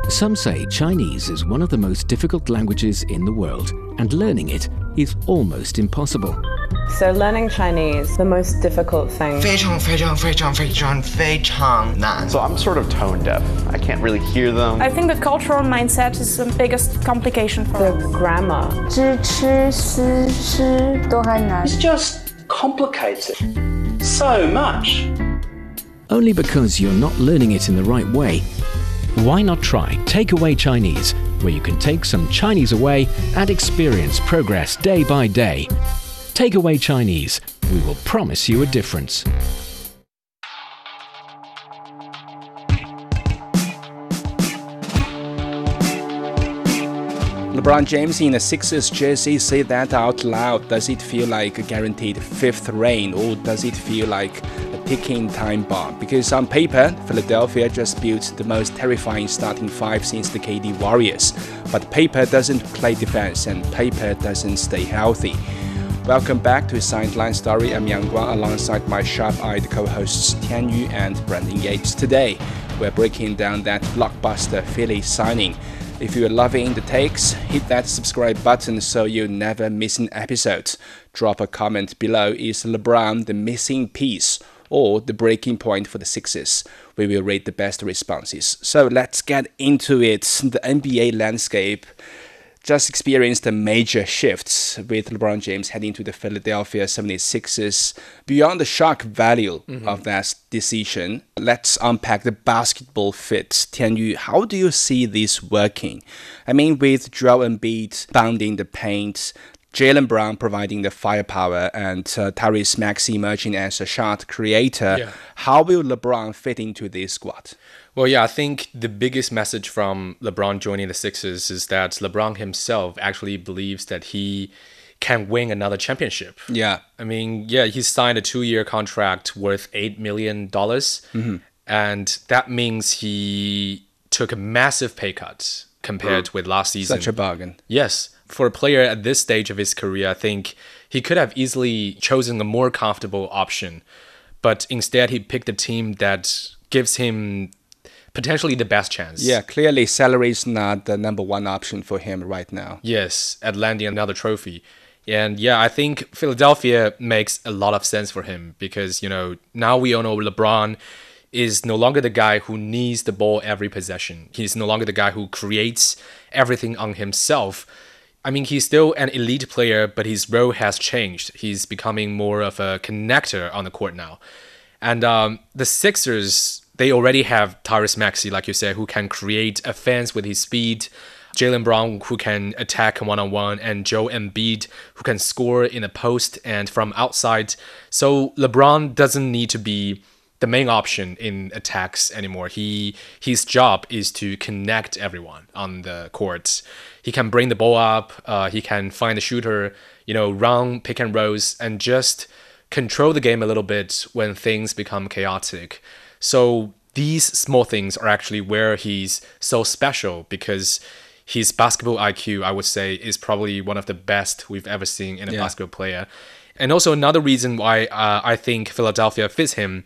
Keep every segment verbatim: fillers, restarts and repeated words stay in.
Some say Chinese is one of the most difficult languages in the world, and learning it is almost impossible. So learning Chinese, the most difficult thing. 非常非常非常非常非常难. So I'm sort of tone deaf. I can't really hear them. I think the cultural mindset is the biggest complication for The grammar. 知吃思吃都很难. It's just complicated so much. Only because you're not learning it in the right way. Why not try Takeaway Chinese, where you can take some Chinese away and experience progress day by day. Takeaway Chinese, we will promise you a difference. LeBron James in the Sixers jersey say that out loud. Does it feel like a guaranteed fifth reign, or does it feel like a ticking time bomb? Because on paper, Philadelphia just built the most terrifying starting five since the K D Warriors. But paper doesn't play defense, and paper doesn't stay healthy. Welcome back to Sideline Story. I'm Yang Guang alongside my sharp-eyed co-hosts Tian Yu and Brandon Yates. Today, we're breaking down that blockbuster Philly signing. If you're loving the takes, hit that subscribe button so you never miss an episode. Drop a comment below. Is LeBron the missing piece or the breaking point for the Sixers? We will rate the best responses. So let's get into it. The N B A landscape just experienced a major shift with LeBron James heading to the Philadelphia seventy-sixers. Beyond the shock value mm-hmm. of that decision, let's unpack the basketball fit. Tian Yu, how do you see this working? I mean, with Joel Embiid bounding the paint, Jaylen Brown providing the firepower, and uh, Tyrese Maxey emerging as a shot creator, yeah. How will LeBron fit into this squad? Well, yeah, I think the biggest message from LeBron joining the Sixers is that LeBron himself actually believes that he can win another championship. Yeah. I mean, yeah, he signed a two-year contract worth eight million dollars. Mm-hmm. And that means he took a massive pay cut compared mm. with last season. Such a bargain. Yes. For a player at this stage of his career, I think he could have easily chosen a more comfortable option. But instead, he picked a team that gives him potentially the best chance. Yeah, clearly salary is not the number one option for him right now. Yes, at landing another trophy. And yeah, I think Philadelphia makes a lot of sense for him because, you know, now we all know LeBron is no longer the guy who needs the ball every possession. He's no longer the guy who creates everything on himself. I mean, he's still an elite player, but his role has changed. He's becoming more of a connector on the court now. And um, the Sixers, they already have Tyrese Maxey, like you said, who can create offense with his speed, Jaylen Brown, who can attack one-on-one, and Joel Embiid, who can score in the post and from outside. So LeBron doesn't need to be the main option in attacks anymore. He His job is to connect everyone on the court. He can bring the ball up, uh, he can find the shooter, you know, run pick and rolls, and just control the game a little bit when things become chaotic. So these small things are actually where he's so special because his basketball I Q, I would say, is probably one of the best we've ever seen in a yeah. basketball player. And also another reason why uh, I think Philadelphia fits him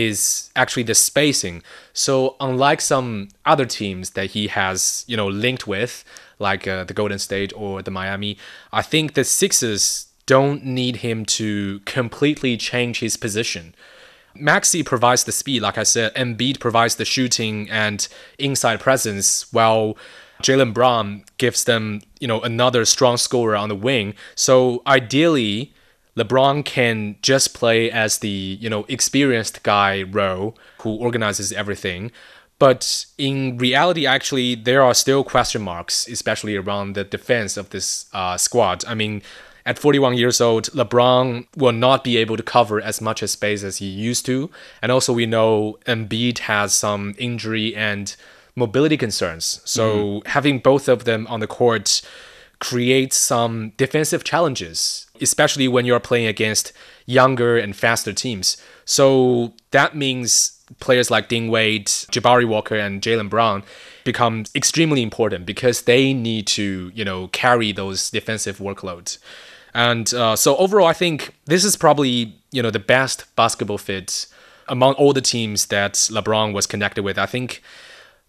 is actually the spacing. So unlike some other teams that he has, you know, linked with, like uh, the Golden State or the Miami, I think the Sixers don't need him to completely change his position. Maxey provides the speed, like I said. Embiid provides the shooting and inside presence, while Jaylen Brown gives them, you know, another strong scorer on the wing. So ideally, LeBron can just play as the, you know, experienced guy role who organizes everything. But in reality, actually, there are still question marks, especially around the defense of this uh, squad. I mean, at forty-one years old, LeBron will not be able to cover as much space as he used to. And also we know Embiid has some injury and mobility concerns. So mm-hmm. having both of them on the court creates some defensive challenges, especially when you're playing against younger and faster teams. So that means players like Dean Wade, Jabari Walker, and Jaylen Brown become extremely important because they need to, you know, carry those defensive workloads. And uh, so overall, I think this is probably, you know, the best basketball fit among all the teams that LeBron was connected with. I think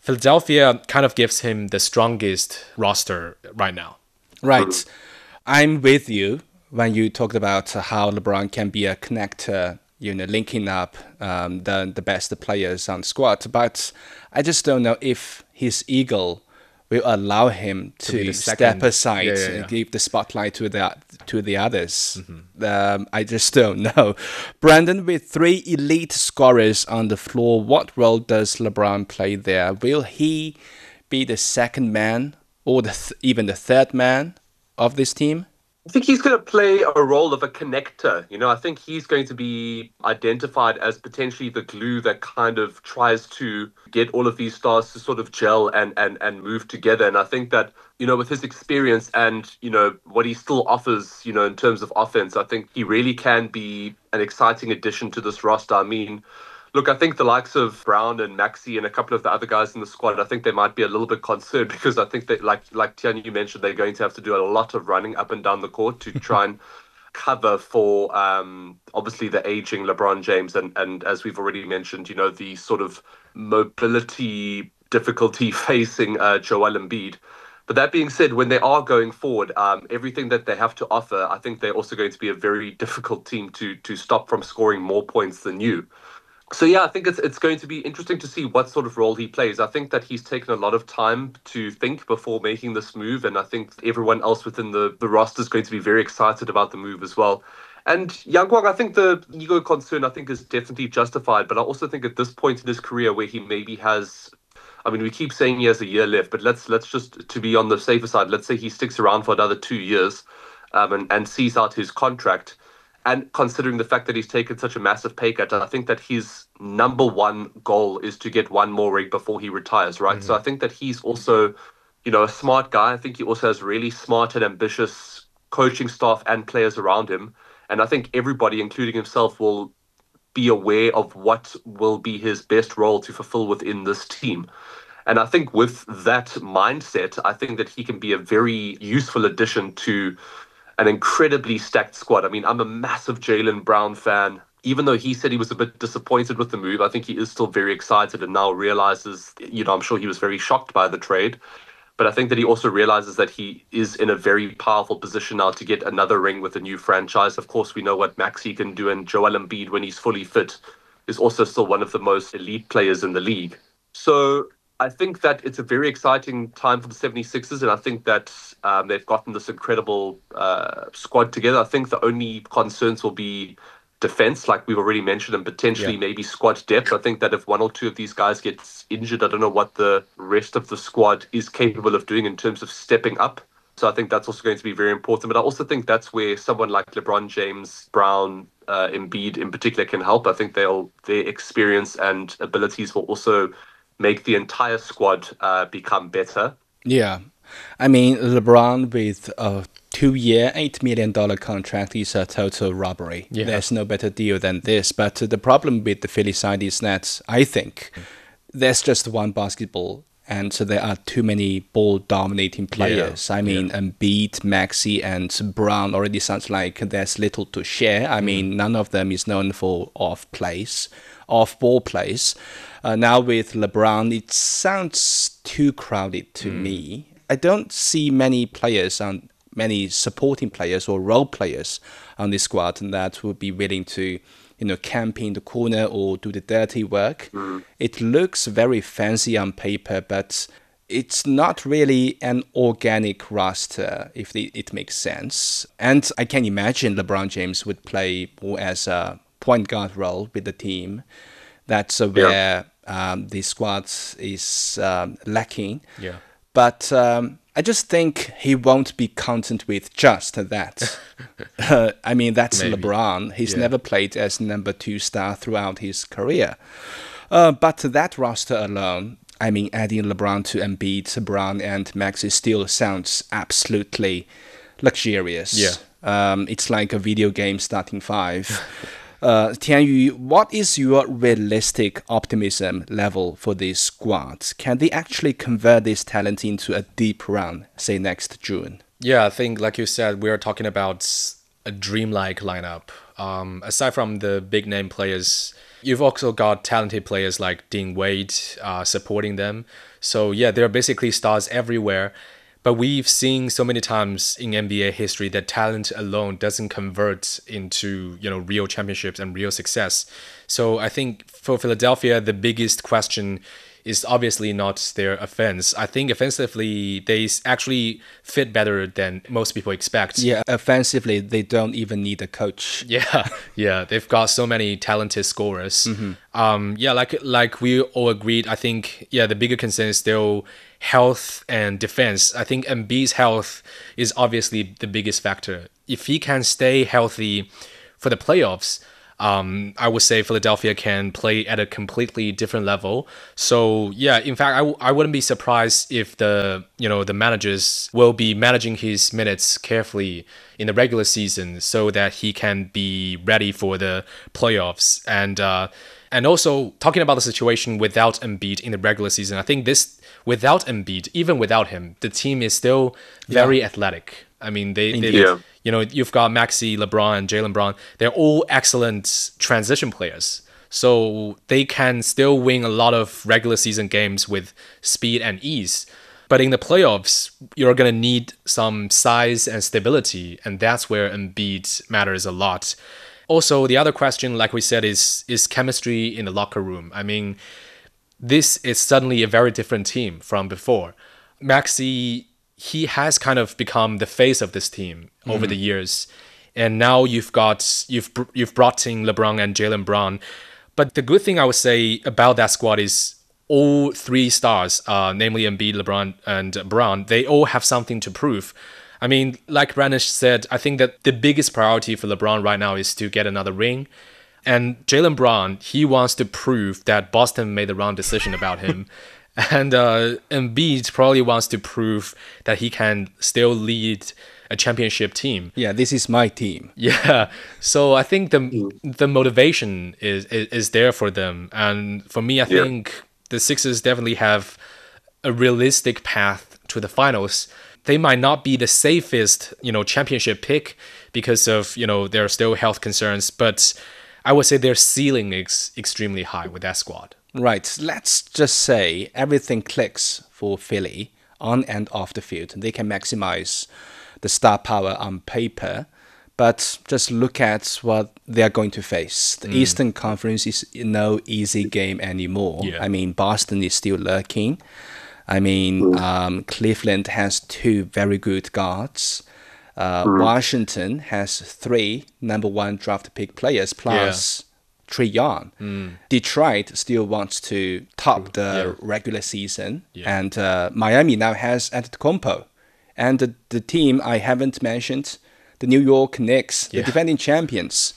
Philadelphia kind of gives him the strongest roster right now. Right. I'm with you when you talked about how LeBron can be a connector, you know, linking up um, the, the best players on the squad. But I just don't know if his ego will allow him to, to step aside yeah, yeah, yeah. and give the spotlight to the to the others. Mm-hmm. Um, I just don't know. Brandon, with three elite scorers on the floor, what role does LeBron play there? Will he be the second man or the th- even the third man of this team? I think he's going to play a role of a connector. You know, I think he's going to be identified as potentially the glue that kind of tries to get all of these stars to sort of gel and, and, and move together. And I think that, you know, with his experience and, you know, what he still offers, you know, in terms of offense, I think he really can be an exciting addition to this roster. I mean, look, I think the likes of Brown and Maxey and a couple of the other guys in the squad, I think they might be a little bit concerned because I think that, like like Tian, you mentioned, they're going to have to do a lot of running up and down the court to try and cover for um, obviously the aging LeBron James and, and as we've already mentioned, you know, the sort of mobility difficulty facing uh, Joel Embiid. But that being said, when they are going forward, um, everything that they have to offer, I think they're also going to be a very difficult team to to stop from scoring more points than you. So, yeah, I think it's it's going to be interesting to see what sort of role he plays. I think that he's taken a lot of time to think before making this move. And I think everyone else within the, the roster is going to be very excited about the move as well. And Yang Guang, I think the ego concern, I think, is definitely justified. But I also think at this point in his career where he maybe has, I mean, we keep saying he has a year left, but let's let's just, to be on the safer side, let's say he sticks around for another two years um, and, and sees out his contract. And considering the fact that he's taken such a massive pay cut, I think that his number one goal is to get one more ring before he retires, right? Mm-hmm. So I think that he's also, you know, a smart guy. I think he also has really smart and ambitious coaching staff and players around him. And I think everybody, including himself, will be aware of what will be his best role to fulfill within this team. And I think with that mindset, I think that he can be a very useful addition to an incredibly stacked squad. I mean, I'm a massive Jaylen Brown fan. Even though he said he was a bit disappointed with the move, I think he is still very excited and now realizes, you know, I'm sure he was very shocked by the trade. But I think that he also realizes that he is in a very powerful position now to get another ring with a new franchise. Of course, we know what Maxey can do, and Joel Embiid, when he's fully fit, is also still one of the most elite players in the league. So I think that it's a very exciting time for the seventy-sixers, and I think that um, they've gotten this incredible uh, squad together. I think the only concerns will be defense, like we've already mentioned, and potentially yeah. maybe squad depth. I think that if one or two of these guys gets injured, I don't know what the rest of the squad is capable of doing in terms of stepping up. So I think that's also going to be very important. But I also think that's where someone like LeBron James, Brown, uh, Embiid in particular can help. I think they'll their experience and abilities will also make the entire squad uh, become better. Yeah. I mean, LeBron with a two-year, eight million dollars contract is a total robbery. Yeah. There's no better deal than this. But the problem with the Philly side is that I think there's just one basketball, and so there are too many ball-dominating players. Yeah. I mean, yeah. Embiid, Maxey, and Brown already sounds like there's little to share. I mm. mean, none of them is known for off-plays, off-ball plays. Uh, now with LeBron, it sounds too crowded to mm. me. I don't see many players on many supporting players or role players on this squad that would be willing to, you know, camp in the corner or do the dirty work. Mm. It looks very fancy on paper, but it's not really an organic roster, if it, it makes sense. And I can imagine LeBron James would play more as a point guard role with the team. That's uh, where yeah. um, the squad is um, lacking. Yeah. But um, I just think he won't be content with just that. uh, I mean, that's Maybe. LeBron. He's yeah. never played as number two star throughout his career. Uh, but that roster alone, I mean, adding LeBron to Embiid, Brown, and Maxey still sounds absolutely luxurious. Yeah. Um, it's like a video game starting five. Uh, Tianyu, what is your realistic optimism level for this squad? Can they actually convert this talent into a deep run, say next June? Yeah, I think, like you said, we are talking about a dreamlike lineup. Um, aside from the big name players, You've also got talented players like Dean Wade uh, supporting them. So yeah, there are basically stars everywhere. But we've seen so many times in N B A history that talent alone doesn't convert into, you know, real championships and real success. So I think for Philadelphia, the biggest question is obviously not their offense. I think offensively, they actually fit better than most people expect. Yeah, offensively, they don't even need a coach. Yeah, yeah, they've got so many talented scorers. Mm-hmm. Um, yeah, like like we all agreed. I think yeah, the bigger concern is still health and defense. I think Embiid's health is obviously the biggest factor. If he can stay healthy for the playoffs, Um, I would say Philadelphia can play at a completely different level. So yeah, in fact, I, w- I wouldn't be surprised if the you know the managers will be managing his minutes carefully in the regular season so that he can be ready for the playoffs. And uh, and also talking about the situation without Embiid in the regular season, I think this without Embiid, even without him, the team is still very yeah. athletic. I mean, they, they yeah. you know, you've got Maxey, LeBron, and Jaylen Brown. They're all excellent transition players. So they can still win a lot of regular season games with speed and ease. But in the playoffs, you're going to need some size and stability. And that's where Embiid matters a lot. Also, the other question, like we said, is is chemistry in the locker room. I mean, this is suddenly a very different team from before. Maxey, he has kind of become the face of this team mm-hmm. over the years, and now you've got you've you've brought in LeBron and Jaylen Brown. But the good thing I would say about that squad is all three stars, uh, namely Embiid, LeBron, and Brown, they all have something to prove. I mean, like Brandon said, I think that the biggest priority for LeBron right now is to get another ring. And Jaylen Brown, he wants to prove that Boston made the wrong decision about him. And uh, Embiid probably wants to prove that he can still lead a championship team. Yeah, this is my team. Yeah, so I think the the motivation is, is, is there for them. And for me, I yeah. think the Sixers definitely have a realistic path to the finals. They might not be the safest, you know, championship pick because of, you know, there are still health concerns, but I would say their ceiling is extremely high with that squad. Right. Let's just say everything clicks for Philly on and off the field. They can maximize the star power on paper, but just look at what they are going to face. The mm. Eastern Conference is no easy game anymore. Yeah. I mean, Boston is still lurking. I mean, um, Cleveland has two very good guards. Uh, mm. Washington has three number one draft pick players plus... Yeah. Trae Young. Mm. Detroit still wants to top the yeah. regular season. Yeah. And uh, Miami now has Antetokounmpo. And the, the team I haven't mentioned, the New York Knicks, yeah. the defending champions.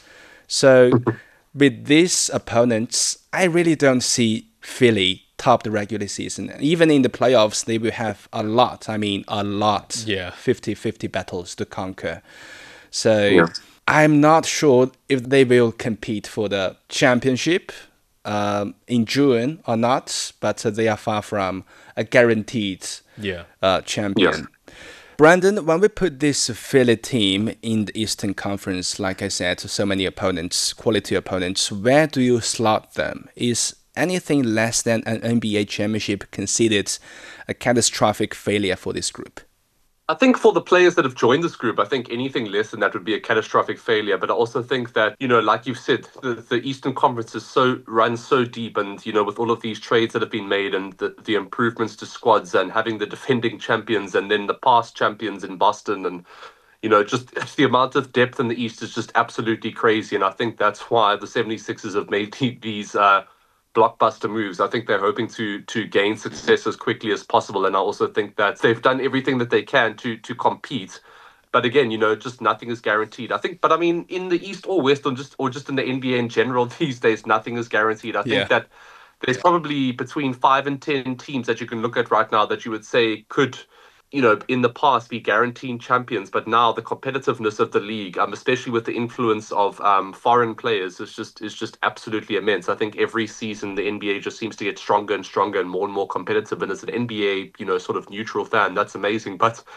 So with these opponents, I really don't see Philly top the regular season. Even in the playoffs, they will have a lot, I mean a lot, yeah. fifty-fifty battles to conquer. So... Yeah. I'm not sure if they will compete for the championship um, in June or not, but uh, they are far from a guaranteed yeah. uh, champion. Yeah. Brandon, when we put this Philly team in the Eastern Conference, like I said, so many opponents, quality opponents, where do you slot them? Is anything less than an N B A championship considered a catastrophic failure for this group? I think for the players that have joined this group, I think anything less than that would be a catastrophic failure. But I also think that, you know, like you've said, the, the Eastern Conference is so runs so deep, and, you know, with all of these trades that have been made and the, the improvements to squads and having the defending champions and then the past champions in Boston, and, you know, just the amount of depth in the East is just absolutely crazy. And I think that's why the seventy-sixers have made these uh, blockbuster moves. I think they're hoping to to gain success as quickly as possible, and I also think that they've done everything that they can to to compete. But again, you know, just nothing is guaranteed. I think, but I mean, in the East or West, or just or just in the N B A in general these days, nothing is guaranteed. I think yeah. that there's probably between five and ten teams that you can look at right now that you would say could, you know, in the past be guaranteed champions, but now the competitiveness of the league, um, especially with the influence of um, foreign players, is just is just absolutely immense. I think every season the N B A just seems to get stronger and stronger and more and more competitive. And as an N B A, you know, sort of neutral fan, that's amazing. But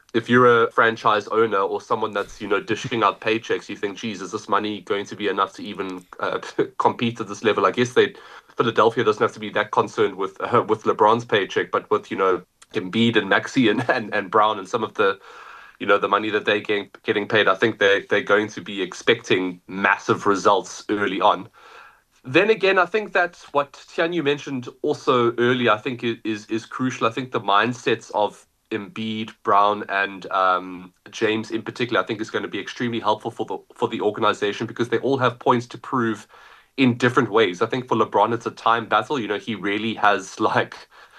if you're a franchise owner or someone that's, you know, dishing out paychecks, you think, geez, is this money going to be enough to even uh, compete at this level? I guess they, Philadelphia doesn't have to be that concerned with uh, with LeBron's paycheck, but with, you know, Embiid and Maxey and, and, and Brown and some of the, you know, the money that they're getting, getting paid, I think they're, they're going to be expecting massive results early on. Then again, I think that what Tianyu mentioned also earlier, I think is is crucial. I think the mindsets of Embiid, Brown, and um, James in particular, I think is going to be extremely helpful for the for the organization because they all have points to prove in different ways. I think for LeBron, it's a time battle. You know, he really has like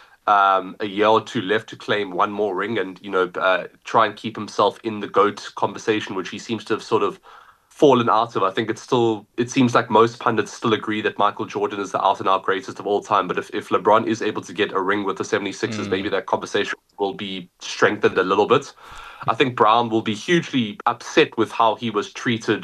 um, a year or two left to claim one more ring and, you know, uh, try and keep himself in the GOAT conversation, which he seems to have sort of fallen out of. I think it's still, it seems like most pundits still agree that Michael Jordan is the out and out greatest of all time. But if, if LeBron is able to get a ring with the seventy-sixers, mm. maybe that conversation will be strengthened a little bit. I think Brown will be hugely upset with how he was treated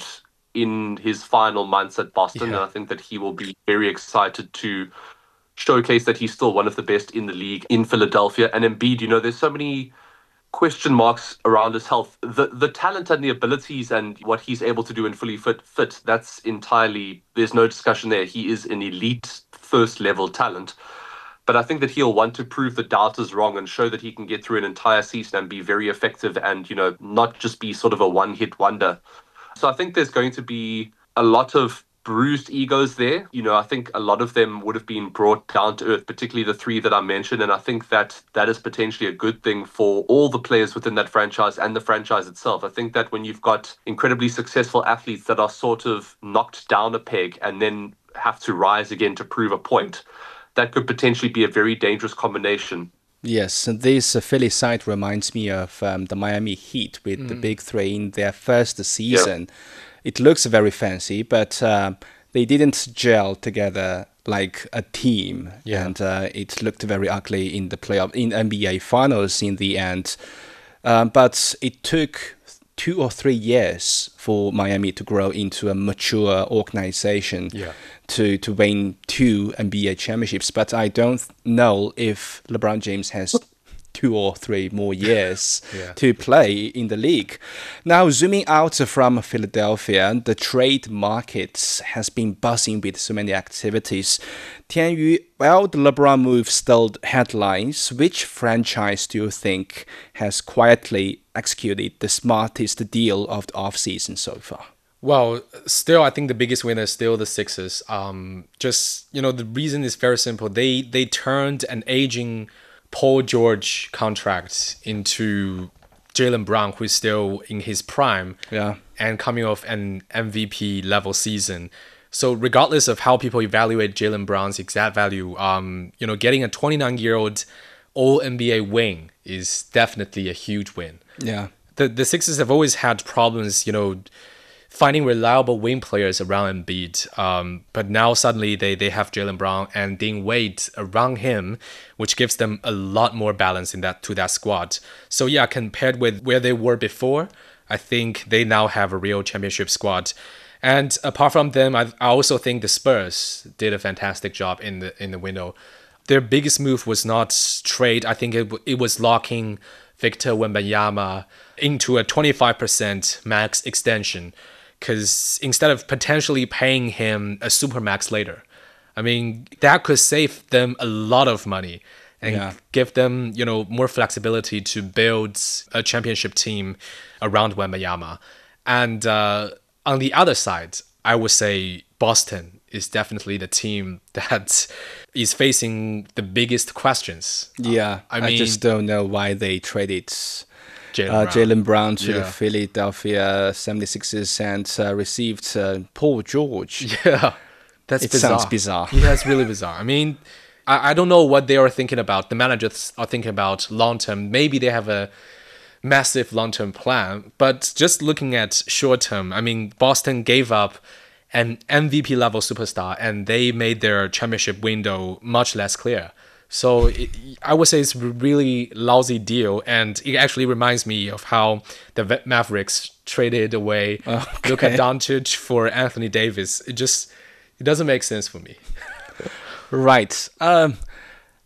in his final months at Boston. Yeah. And I think that he will be very excited to showcase that he's still one of the best in the league in Philadelphia. And Embiid, you know, there's so many question marks around his health. The the talent and the abilities and what he's able to do in fully fit, fit, that's entirely, there's no discussion there. He is an elite first level talent. But I think that he'll want to prove the doubters wrong and show that he can get through an entire season and be very effective and, you know, not just be sort of a one-hit wonder. So I think there's going to be a lot of bruised egos there. You know, I think a lot of them would have been brought down to earth, particularly the three that I mentioned. And I think that that is potentially a good thing for all the players within that franchise and the franchise itself. I think that when you've got incredibly successful athletes that are sort of knocked down a peg and then have to rise again to prove a point, that could potentially be a very dangerous combination. Yes, and this uh, Philly side reminds me of um, the Miami Heat with mm. the big three in their first season. Yeah. It looks very fancy, but uh, they didn't gel together like a team. Yeah. And uh, it looked very ugly in the playoff, in N B A finals in the end. Um, but it took two or three years for Miami to grow into a mature organization yeah. to, to win two N B A championships. But I don't know if LeBron James has two or three more years yeah. to play in the league. Now, zooming out from Philadelphia, the trade market has been buzzing with so many activities. Tianyu, well, the LeBron move stole headlines. Which franchise do you think has quietly executed the smartest deal of the offseason so far? Well, still, I think the biggest winner is still the Sixers. Um, just, you know, the reason is very simple. They they turned an aging Paul George contract into Jaylen Brown, who is still in his prime yeah. and coming off an M V P level season. So regardless of how people evaluate Jaylen Brown's exact value, um, you know, getting a twenty-nine-year-old All N B A wing is definitely a huge win. Yeah. The the Sixers have always had problems, you know, finding reliable wing players around Embiid. Um, but now suddenly they, they have Jaylen Brown and Dean Wade around him, which gives them a lot more balance in that to that squad. So yeah, compared with where they were before, I think they now have a real championship squad. And apart from them, I, I also think the Spurs did a fantastic job in the in the window. Their biggest move was not trade. I think it it was locking Victor Wembanyama into a twenty-five percent max extension. Because instead of potentially paying him a supermax later, I mean, that could save them a lot of money and yeah. give them, you know, more flexibility to build a championship team around Wembanyama. And uh, on the other side, I would say Boston is definitely the team that is facing the biggest questions. Yeah, I mean, I just don't know why they traded Jaylen uh, Brown. Jaylen Brown to yeah. the Philadelphia seventy-sixers and uh, received uh, Paul George. Yeah, that's it bizarre. sounds bizarre. Yeah, it's really bizarre. I mean, I, I don't know what they are thinking about. The managers are thinking about long term. Maybe they have a massive long term plan, but just looking at short term, I mean, Boston gave up an M V P level superstar and they made their championship window much less clear. So it, I would say it's a really lousy deal, and it actually reminds me of how the Mavericks traded away okay. Luka Doncic for Anthony Davis. It just it doesn't make sense for me. Right. Um,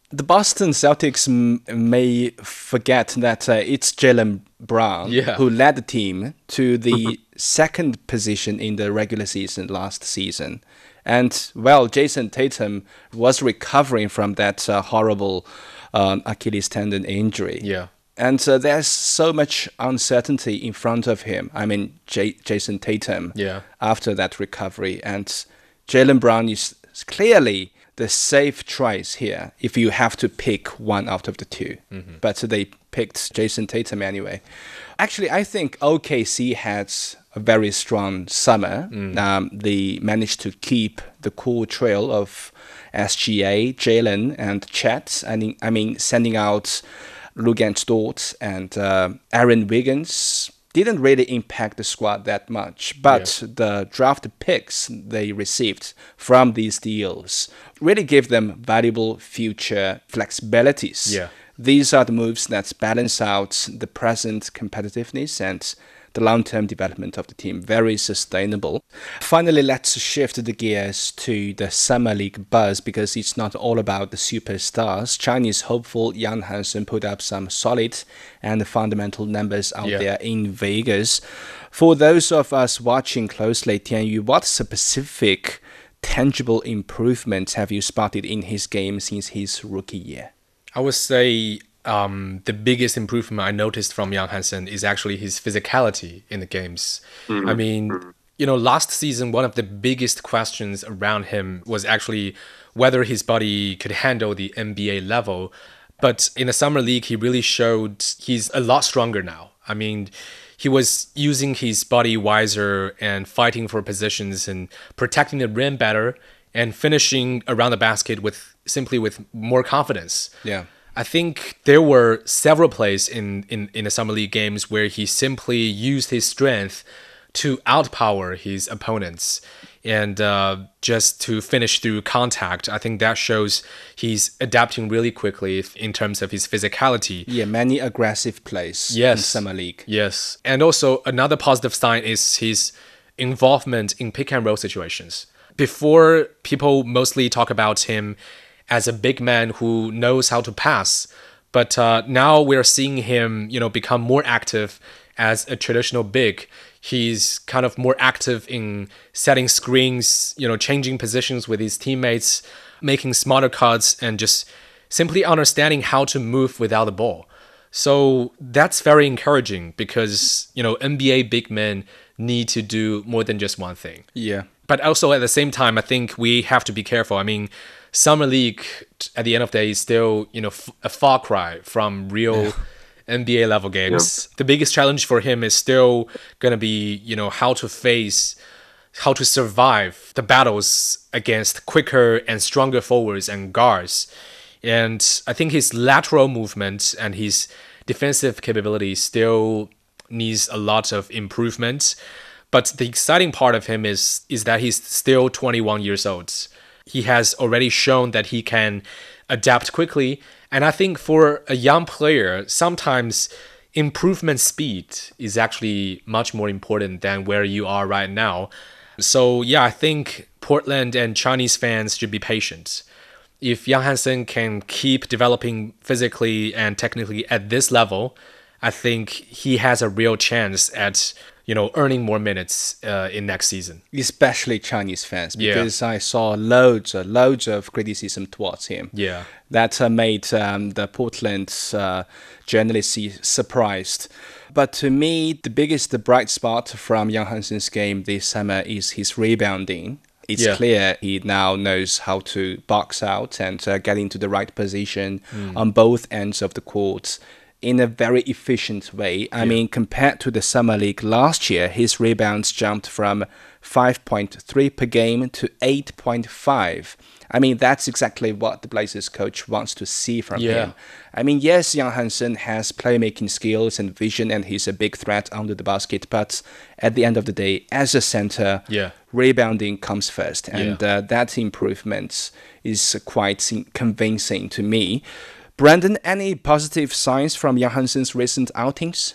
The Boston Celtics m- may forget that uh, it's Jaylen Brown Yeah. who led the team to the second position in the regular season last season. And, well, Jason Tatum was recovering from that uh, horrible um, Achilles tendon injury. Yeah. And uh, there's so much uncertainty in front of him. I mean, J- Jason Tatum, Yeah. after that recovery. And Jaylen Brown is clearly the safe choice here if you have to pick one out of the two. Mm-hmm. But they picked Jason Tatum anyway. Actually, I think O K C had a very strong summer. Mm. Um, they managed to keep the cool trail of S G A, Jalen, and Chet. I mean, I mean sending out Luguentz Dort and uh, Aaron Wiggins didn't really impact the squad that much, but yeah. the draft picks they received from these deals really gave them valuable future flexibilities. Yeah. These are the moves that balance out the present competitiveness and the long-term development of the team. Very sustainable. Finally, let's shift the gears to the Summer League buzz because it's not all about the superstars. Chinese hopeful Yang Hansen put up some solid and fundamental numbers out yeah. there in Vegas. For those of us watching closely, Tianyu, what specific tangible improvements have you spotted in his game since his rookie year? I would say um, the biggest improvement I noticed from Yang Hansen is actually his physicality in the games. Mm-hmm. I mean, you know, last season, one of the biggest questions around him was actually whether his body could handle the N B A level. But in the Summer League, he really showed he's a lot stronger now. I mean, he was using his body wiser and fighting for positions and protecting the rim better and finishing around the basket with simply with more confidence. Yeah. I think there were several plays in, in, in the Summer League games where he simply used his strength to outpower his opponents and uh, just to finish through contact. I think that shows he's adapting really quickly in terms of his physicality. Yeah, many aggressive plays yes. in Summer League. Yes. And also another positive sign is his involvement in pick and roll situations. Before, people mostly talk about him as a big man who knows how to pass. But uh, now we're seeing him, you know, become more active as a traditional big. He's kind of more active in setting screens, you know, changing positions with his teammates, making smarter cuts, and just simply understanding how to move without the ball. So that's very encouraging because, you know, N B A big men need to do more than just one thing. Yeah. But also at the same time, I think we have to be careful. I mean, Summer League at the end of the day is still, you know, f- a far cry from real yeah. N B A level games. Yeah. The biggest challenge for him is still going to be, you know, how to face, how to survive the battles against quicker and stronger forwards and guards. And I think his lateral movement and his defensive capability still needs a lot of improvement. But the exciting part of him is is that he's still twenty-one years old. He has already shown that he can adapt quickly. And I think for a young player, sometimes improvement speed is actually much more important than where you are right now. So yeah, I think Portland and Chinese fans should be patient. If Yang Hansen can keep developing physically and technically at this level, I think he has a real chance at, you know, earning more minutes uh, in next season. Especially Chinese fans, because yeah. I saw loads, uh, loads of criticism towards him. Yeah, that uh, made um, the Portland uh, journalists surprised. But to me, the biggest bright spot from Yang Hansen's game this summer is his rebounding. It's yeah. clear he now knows how to box out and uh, get into the right position mm. on both ends of the court in a very efficient way. I yeah. mean, compared to the Summer League last year, his rebounds jumped from five point three per game to eight point five. I mean, that's exactly what the Blazers coach wants to see from yeah. him. I mean, yes, Yang Hansen has playmaking skills and vision, and he's a big threat under the basket. But at the end of the day, as a center, yeah. rebounding comes first. And yeah. uh, that improvement is quite convincing to me. Brandon, any positive signs from Yang Hansen's recent outings?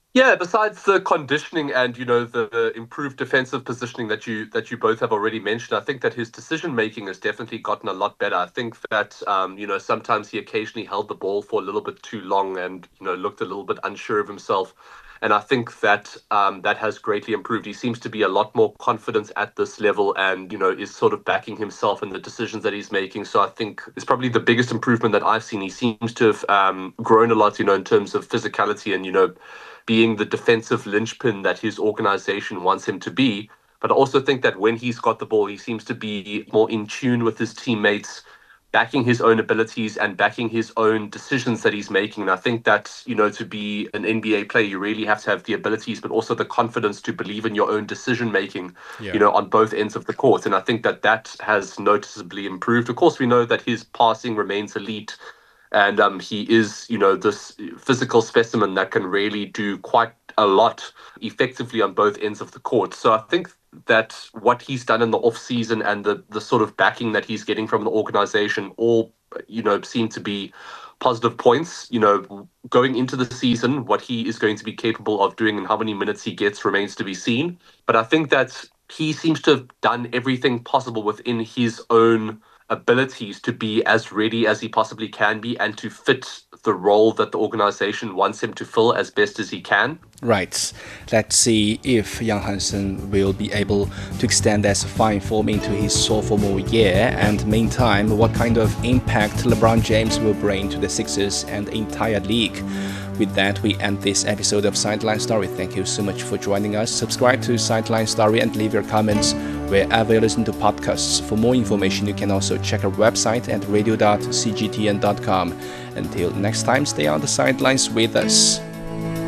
Yeah, besides the conditioning and, you know, the, the improved defensive positioning that you that you both have already mentioned, I think that his decision making has definitely gotten a lot better. I think that um, you know, sometimes he occasionally held the ball for a little bit too long and, you know, looked a little bit unsure of himself. And I think that um, that has greatly improved. He seems to be a lot more confident at this level and, you know, is sort of backing himself in the decisions that he's making. So I think it's probably the biggest improvement that I've seen. He seems to have um, grown a lot, you know, in terms of physicality and, you know, being the defensive linchpin that his organization wants him to be. But I also think that when he's got the ball, he seems to be more in tune with his teammates, backing his own abilities and backing his own decisions that he's making. And I think that, you know, to be an N B A player, you really have to have the abilities, but also the confidence to believe in your own decision making, yeah. you know, on both ends of the court. And I think that that has noticeably improved. Of course, we know that his passing remains elite. And um, he is, you know, this physical specimen that can really do quite a lot effectively on both ends of the court. So I think that what he's done in the off season and the the sort of backing that he's getting from the organization all, you know, seem to be positive points. You know, going into the season, what he is going to be capable of doing and how many minutes he gets remains to be seen. But I think that he seems to have done everything possible within his own abilities to be as ready as he possibly can be and to fit the role that the organization wants him to fill as best as he can. Right. Let's see if Young Hansen will be able to extend that fine form into his sophomore year. And meantime, what kind of impact LeBron James will bring to the Sixers and the entire league. With that, we end this episode of Sideline Story. Thank you so much for joining us. Subscribe to Sideline Story and leave your comments wherever you listen to podcasts. For more information, you can also check our website at radio dot c g t n dot com. Until next time, stay on the sidelines with us.